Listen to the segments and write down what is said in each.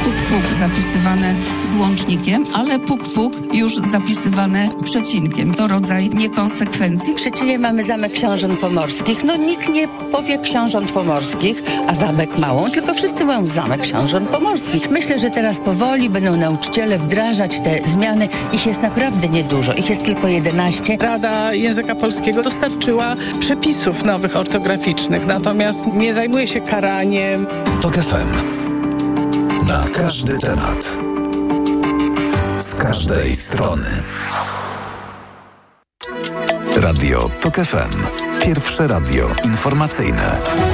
puk zapisywane z łącznikiem, ale puk już zapisywane z przecinkiem. To rodzaj niekonsekwencji. W Szczecinie mamy Zamek Książąt Pomorskich. Nikt nie powie Książąt Pomorskich, a Zamek Małą, tylko wszyscy mówią Zamek Książąt Pomorskich. Myślę, że teraz powoli będą nauczyciele wdrażać te zmiany. Ich jest naprawdę niedużo. Ich jest tylko 11. Rada Języka Polskiego dostarczyła przepisów nowych ortograficznych, natomiast nie zajmuje się karaniem. TOK FM. Na każdy temat. Z każdej strony. Radio TOK FM. Pierwsze radio informacyjne.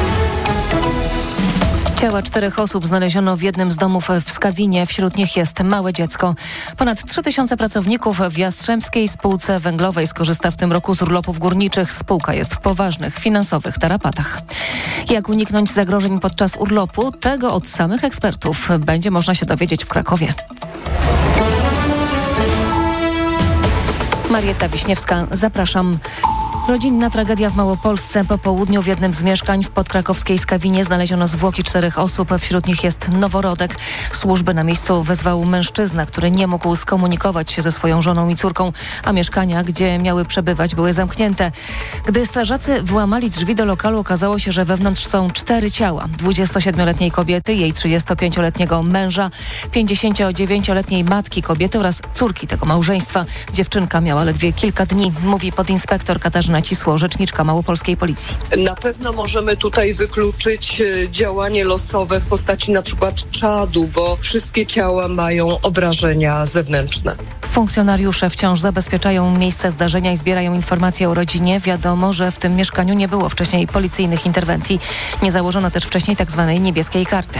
Ciała 4 osób znaleziono w jednym z domów w Skawinie. Wśród nich jest małe dziecko. Ponad 3000 pracowników w Jastrzębskiej Spółce Węglowej skorzysta w tym roku z urlopów górniczych. Spółka jest w poważnych finansowych tarapatach. Jak uniknąć zagrożeń podczas urlopu? Tego od samych ekspertów będzie można się dowiedzieć w Krakowie. Marietta Wiśniewska, zapraszam. Rodzinna tragedia w Małopolsce. Po południu w jednym z mieszkań w podkrakowskiej Skawinie znaleziono zwłoki 4 osób. Wśród nich jest noworodek. Służby na miejscu wezwał mężczyzna, który nie mógł skomunikować się ze swoją żoną i córką, a mieszkania, gdzie miały przebywać, były zamknięte. Gdy strażacy włamali drzwi do lokalu, okazało się, że wewnątrz są 4 ciała. 27-letniej kobiety, jej 35-letniego męża, 59-letniej matki kobiety oraz córki tego małżeństwa. Dziewczynka miała ledwie kilka dni, mówi podinspektor Katarzyna Cisło, rzeczniczka małopolskiej policji. Na pewno możemy tutaj wykluczyć działanie losowe w postaci na przykład czadu, bo wszystkie ciała mają obrażenia zewnętrzne. Funkcjonariusze wciąż zabezpieczają miejsce zdarzenia i zbierają informacje o rodzinie. Wiadomo, że w tym mieszkaniu nie było wcześniej policyjnych interwencji. Nie założono też wcześniej tzw. niebieskiej karty.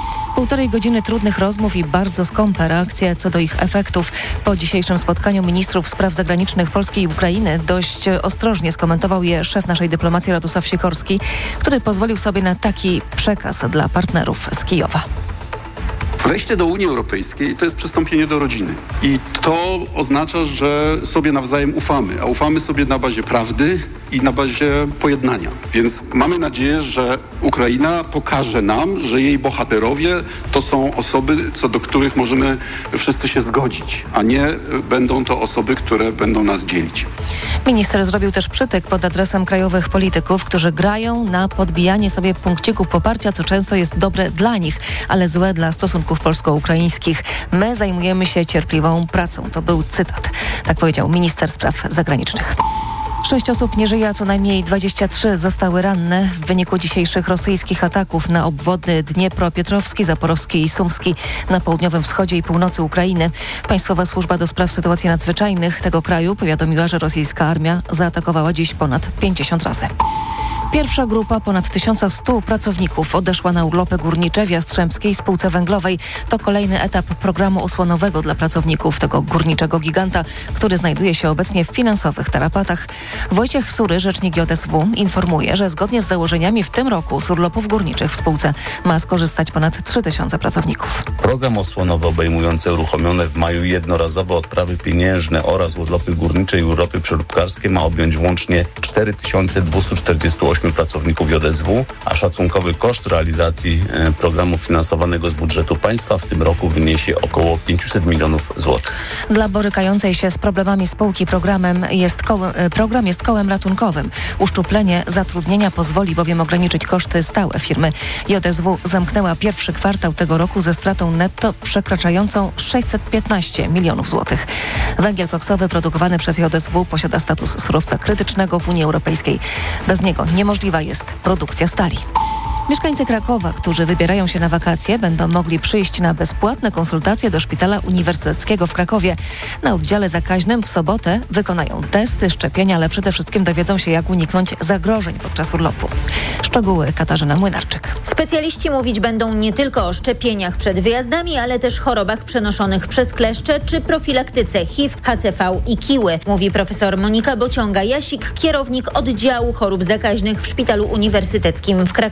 1,5 godziny trudnych rozmów i bardzo skąpe reakcje co do ich efektów. Po dzisiejszym spotkaniu ministrów spraw zagranicznych Polski i Ukrainy dość ostrożnie skomentował je szef naszej dyplomacji Radosław Sikorski, który pozwolił sobie na taki przekaz dla partnerów z Kijowa. Wejście do Unii Europejskiej to jest przystąpienie do rodziny. I to oznacza, że sobie nawzajem ufamy, a ufamy sobie na bazie prawdy i na bazie pojednania. Więc mamy nadzieję, że Ukraina pokaże nam, że jej bohaterowie to są osoby, co do których możemy wszyscy się zgodzić, a nie będą to osoby, które będą nas dzielić. Minister zrobił też przytyk pod adresem krajowych polityków, którzy grają na podbijanie sobie punkcików poparcia, co często jest dobre dla nich, ale złe dla stosunków polsko-ukraińskich. My zajmujemy się cierpliwą pracą. To był cytat. Tak powiedział minister spraw zagranicznych. 6 osób nie żyje, a co najmniej 23 zostały ranne w wyniku dzisiejszych rosyjskich ataków na obwodny Dniepropietrowski, Zaporowski i Sumski na południowym wschodzie i północy Ukrainy. Państwowa Służba do Spraw Sytuacji Nadzwyczajnych tego kraju powiadomiła, że rosyjska armia zaatakowała dziś ponad 50 razy. Pierwsza grupa ponad 1100 pracowników odeszła na urlopy górnicze w Jastrzębskiej Spółce Węglowej. To kolejny etap programu osłonowego dla pracowników tego górniczego giganta, który znajduje się obecnie w finansowych tarapatach. Wojciech Sury, rzecznik JSW, informuje, że zgodnie z założeniami w tym roku z urlopów górniczych w spółce ma skorzystać ponad 3000 pracowników. Program osłonowy obejmujący uruchomione w maju jednorazowe odprawy pieniężne oraz urlopy górnicze i urlopy przeróbkarskie ma objąć łącznie 4248 pracowników JSW, a szacunkowy koszt realizacji programu finansowanego z budżetu państwa w tym roku wyniesie około 500 milionów złotych. Dla borykającej się z problemami spółki program jest kołem ratunkowym. Uszczuplenie zatrudnienia pozwoli bowiem ograniczyć koszty stałe firmy. JSW zamknęła pierwszy kwartał tego roku ze stratą netto przekraczającą 615 milionów złotych. Węgiel koksowy produkowany przez JSW posiada status surowca krytycznego w Unii Europejskiej. Bez niego niemożliwa jest produkcja stali. Mieszkańcy Krakowa, którzy wybierają się na wakacje, będą mogli przyjść na bezpłatne konsultacje do Szpitala Uniwersyteckiego w Krakowie. Na oddziale zakaźnym w sobotę wykonają testy, szczepienia, ale przede wszystkim dowiedzą się, jak uniknąć zagrożeń podczas urlopu. Szczegóły Katarzyna Młynarczyk. Specjaliści mówić będą nie tylko o szczepieniach przed wyjazdami, ale też chorobach przenoszonych przez kleszcze czy profilaktyce HIV, HCV i kiły, mówi profesor Monika Bociąga-Jasik, kierownik oddziału chorób zakaźnych w Szpitalu Uniwersyteckim w Krakowie.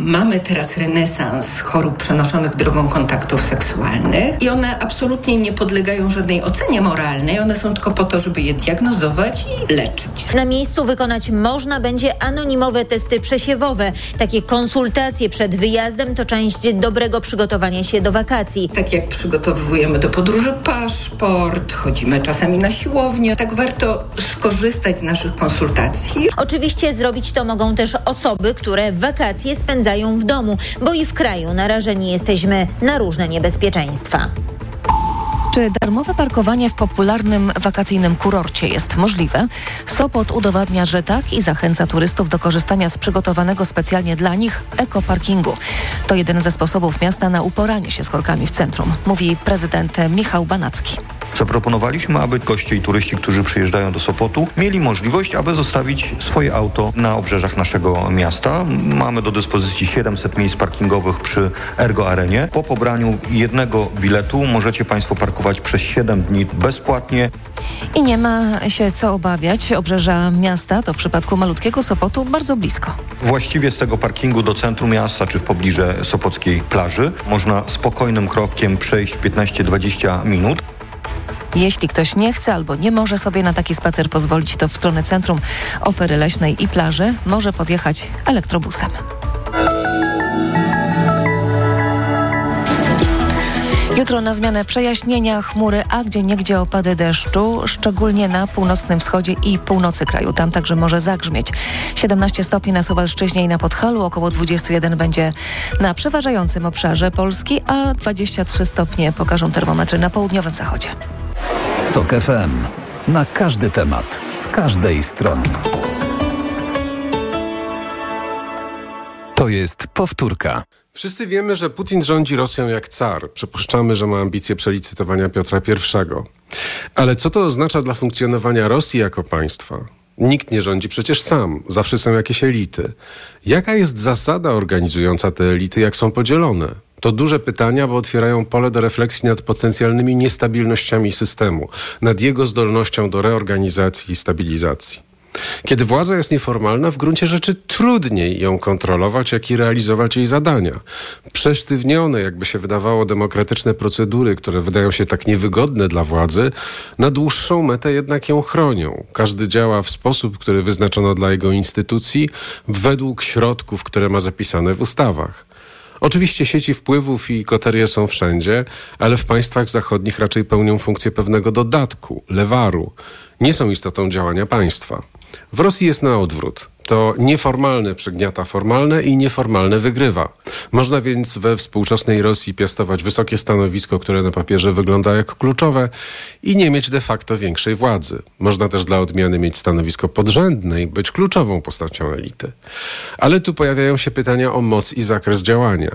mamy teraz renesans chorób przenoszonych drogą kontaktów seksualnych i one absolutnie nie podlegają żadnej ocenie moralnej. One są tylko po to, żeby je diagnozować i leczyć. Na miejscu wykonać można będzie anonimowe testy przesiewowe. Takie konsultacje przed wyjazdem to część dobrego przygotowania się do wakacji. Tak jak przygotowujemy do podróży paszport, chodzimy czasami na siłownię, tak warto skorzystać z naszych konsultacji. Oczywiście zrobić to mogą też osoby, które wakacje spędzają w domu, bo i w kraju narażeni jesteśmy na różne niebezpieczeństwa. Czy darmowe parkowanie w popularnym wakacyjnym kurorcie jest możliwe? Sopot udowadnia, że tak i zachęca turystów do korzystania z przygotowanego specjalnie dla nich ekoparkingu. To jeden ze sposobów miasta na uporanie się z korkami w centrum, mówi prezydent Michał Banacki. Zaproponowaliśmy, aby goście i turyści, którzy przyjeżdżają do Sopotu, mieli możliwość, aby zostawić swoje auto na obrzeżach naszego miasta. Mamy do dyspozycji 700 miejsc parkingowych przy Ergo Arenie. Po pobraniu jednego biletu możecie Państwo parkować przez 7 dni bezpłatnie. I nie ma się co obawiać. Obrzeża miasta to w przypadku malutkiego Sopotu bardzo blisko. Właściwie z tego parkingu do centrum miasta czy w pobliżu sopockiej plaży można spokojnym krokiem przejść 15-20 minut. Jeśli ktoś nie chce albo nie może sobie na taki spacer pozwolić, to w stronę Centrum Opery Leśnej i Plaży może podjechać elektrobusem. Jutro na zmianę przejaśnienia, chmury, a gdzieniegdzie opady deszczu, szczególnie na północnym wschodzie i północy kraju. Tam także może zagrzmieć. 17 stopni na Suwalszczyźnie i na Podhalu, około 21 będzie na przeważającym obszarze Polski, a 23 stopnie pokażą termometry na południowym zachodzie. TOK FM. Na każdy temat, z każdej strony. To jest powtórka. Wszyscy wiemy, że Putin rządzi Rosją jak car. Przypuszczamy, że ma ambicje przelicytowania Piotra I. Ale co to oznacza dla funkcjonowania Rosji jako państwa? Nikt nie rządzi przecież sam. Zawsze są jakieś elity. Jaka jest zasada organizująca te elity, jak są podzielone? To duże pytania, bo otwierają pole do refleksji nad potencjalnymi niestabilnościami systemu, nad jego zdolnością do reorganizacji i stabilizacji. Kiedy władza jest nieformalna, w gruncie rzeczy trudniej ją kontrolować, jak i realizować jej zadania. Przesztywnione, jakby się wydawało, demokratyczne procedury, które wydają się tak niewygodne dla władzy, na dłuższą metę jednak ją chronią. Każdy działa w sposób, który wyznaczono dla jego instytucji, według środków, które ma zapisane w ustawach. Oczywiście sieci wpływów i koterie są wszędzie, ale w państwach zachodnich raczej pełnią funkcję pewnego dodatku, lewaru. Nie są istotą działania państwa. W Rosji jest na odwrót. To nieformalne przygniata formalne i nieformalne wygrywa. Można więc we współczesnej Rosji piastować wysokie stanowisko, które na papierze wygląda jak kluczowe i nie mieć de facto większej władzy. Można też dla odmiany mieć stanowisko podrzędne i być kluczową postacią elity. Ale tu pojawiają się pytania o moc i zakres działania.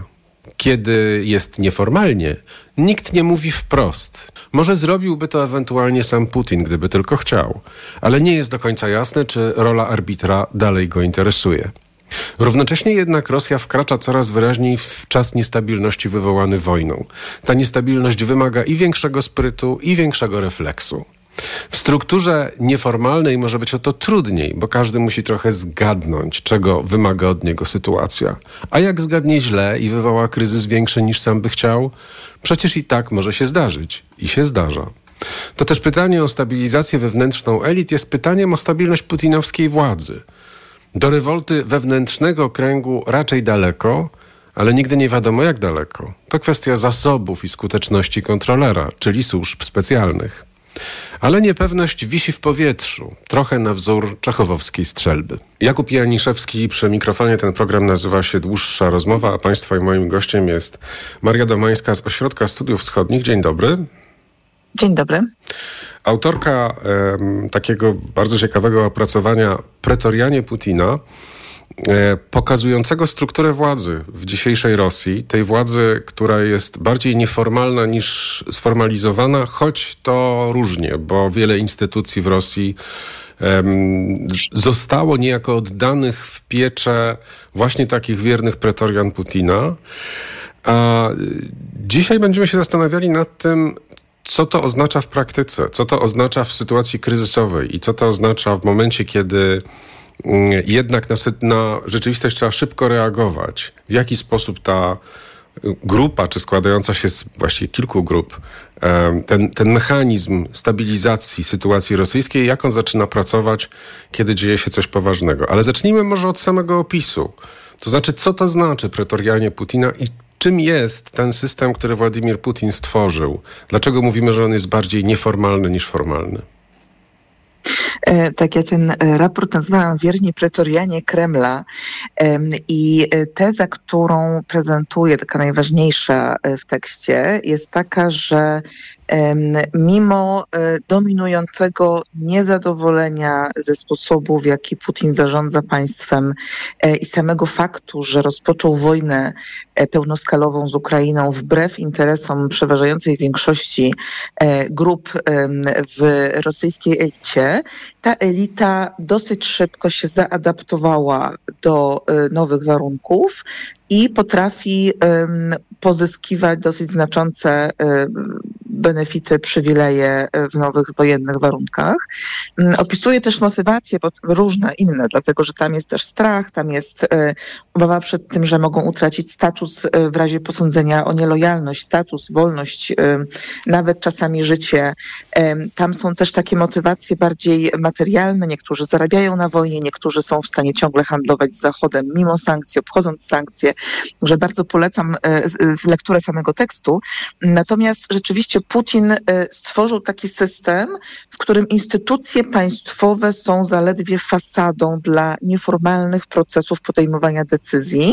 Kiedy jest nieformalnie, nikt nie mówi wprost. Może zrobiłby to ewentualnie sam Putin, gdyby tylko chciał, ale nie jest do końca jasne, czy rola arbitra dalej go interesuje. Równocześnie jednak Rosja wkracza coraz wyraźniej w czas niestabilności wywołany wojną. Ta niestabilność wymaga i większego sprytu, i większego refleksu. W strukturze nieformalnej może być o to trudniej, bo każdy musi trochę zgadnąć, czego wymaga od niego sytuacja. A jak zgadnie źle i wywoła kryzys większy niż sam by chciał, przecież i tak może się zdarzyć. I się zdarza. To też pytanie o stabilizację wewnętrzną elit jest pytaniem o stabilność putinowskiej władzy. Do rewolty wewnętrznego kręgu raczej daleko, ale nigdy nie wiadomo jak daleko. To kwestia zasobów i skuteczności kontrolera, czyli służb specjalnych. Ale niepewność wisi w powietrzu, trochę na wzór czechowowskiej strzelby. Jakub Janiszewski przy mikrofonie. Ten program nazywa się Dłuższa Rozmowa, a Państwa i moim gościem jest Maria Domańska z Ośrodka Studiów Wschodnich. Dzień dobry. Dzień dobry. Autorka takiego bardzo ciekawego opracowania Pretorianie Putina, pokazującego strukturę władzy w dzisiejszej Rosji, tej władzy, która jest bardziej nieformalna niż sformalizowana, choć to różnie, bo wiele instytucji w Rosji zostało niejako oddanych w pieczę właśnie takich wiernych pretorian Putina. A dzisiaj będziemy się zastanawiali nad tym, co to oznacza w praktyce, co to oznacza w sytuacji kryzysowej i co to oznacza w momencie, kiedy jednak na rzeczywistość trzeba szybko reagować. W jaki sposób ta grupa, czy składająca się z właściwie kilku grup, ten mechanizm stabilizacji sytuacji rosyjskiej, jak on zaczyna pracować, kiedy dzieje się coś poważnego. Ale zacznijmy może od samego opisu. To znaczy, co to znaczy pretorianie Putina i czym jest ten system, który Władimir Putin stworzył? Dlaczego mówimy, że on jest bardziej nieformalny niż formalny? Tak, ja ten raport nazwałam Wierni pretorianie Kremla i teza, którą prezentuję, taka najważniejsza w tekście, jest taka, że mimo dominującego niezadowolenia ze sposobu, w jaki Putin zarządza państwem i samego faktu, że rozpoczął wojnę pełnoskalową z Ukrainą wbrew interesom przeważającej większości grup w rosyjskiej elicie, ta elita dosyć szybko się zaadaptowała do nowych warunków i potrafi pozyskiwać dosyć znaczące benefity, przywileje w nowych wojennych warunkach. Opisuje też motywacje różne, inne, dlatego że tam jest też strach, tam jest obawa przed tym, że mogą utracić status w razie posądzenia o nielojalność, status, wolność, nawet czasami życie. Tam są też takie motywacje bardziej materialne. Niektórzy zarabiają na wojnie, niektórzy są w stanie ciągle handlować z Zachodem mimo sankcji, obchodząc sankcje, że bardzo polecam lekturę samego tekstu. Natomiast rzeczywiście Putin stworzył taki system, w którym instytucje państwowe są zaledwie fasadą dla nieformalnych procesów podejmowania decyzji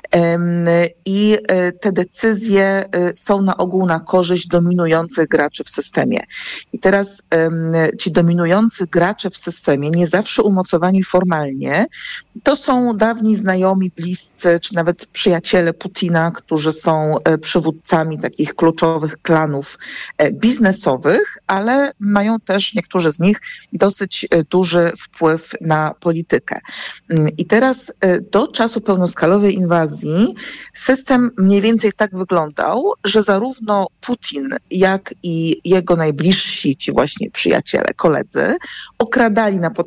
i te decyzje są na ogół na korzyść dominujących graczy w systemie. I teraz ci dominujący gracze w systemie, nie zawsze umocowani formalnie, to są dawni znajomi, bliscy, czy nawet przyjaciele Putina, którzy są przywódcami takich kluczowych klanów biznesowych, ale mają też niektórzy z nich dosyć duży wpływ na politykę. I teraz do czasu pełnoskalowej inwazji system mniej więcej tak wyglądał, że zarówno Putin, jak i jego najbliżsi, ci właśnie przyjaciele, koledzy, okradali na